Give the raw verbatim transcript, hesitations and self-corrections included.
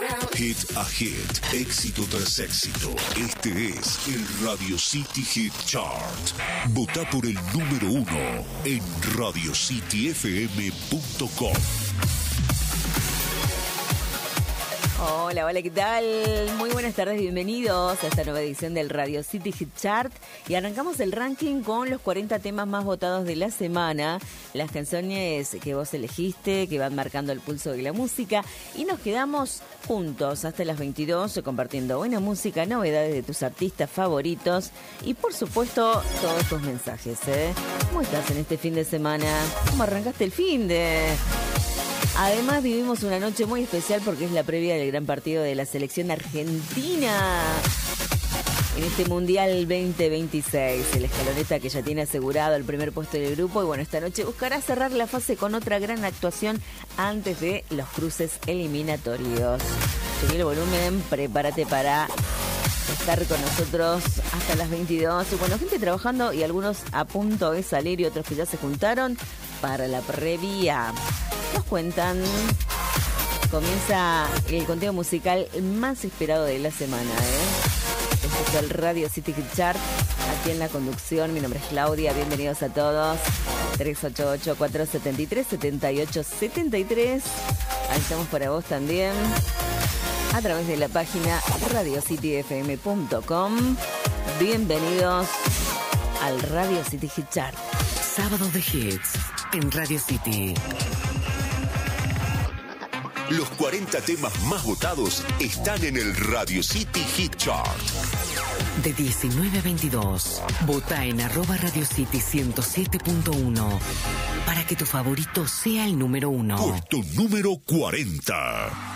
Hit a hit, éxito tras éxito. Este es el Radio City Hit Chart. Vota por el número uno en radio city f m punto com. Hola, hola, ¿qué tal? Muy buenas tardes, bienvenidos a esta nueva edición del Radio City Hit Chart. Y arrancamos el ranking con los cuarenta temas más votados de la semana, las canciones que vos elegiste, que van marcando el pulso de la música. Y nos quedamos juntos hasta las veintidós, compartiendo buena música, novedades de tus artistas favoritos y, por supuesto, todos tus mensajes, ¿eh? ¿Cómo estás en este fin de semana? ¿Cómo arrancaste el fin de...? Además vivimos una noche muy especial porque es la previa del gran partido de la selección argentina en este Mundial veinte veintiséis. El escaloneta que ya tiene asegurado el primer puesto del grupo y bueno, esta noche buscará cerrar la fase con otra gran actuación antes de los cruces eliminatorios. Subí el volumen, prepárate para estar con nosotros hasta las veintidós. Y bueno, gente trabajando y algunos a punto de salir y otros que ya se juntaron para la previa. Nos cuentan, comienza el conteo musical más esperado de la semana, ¿eh? Este es el Radio City Hit Chart, aquí en la conducción. Mi nombre es Claudia, bienvenidos a todos. tres ocho ocho, cuatro siete tres, siete ocho siete tres. Ahí estamos para vos también, a través de la página radio city f m punto com. Bienvenidos al Radio City Hit Chart. Sábado de Hits en Radio City. Los cuarenta temas más votados están en el Radio City Hit Chart. De diecinueve a veintidós, vota en arroba Radio City ciento siete punto uno para que tu favorito sea el número uno. Puesto número cuarenta.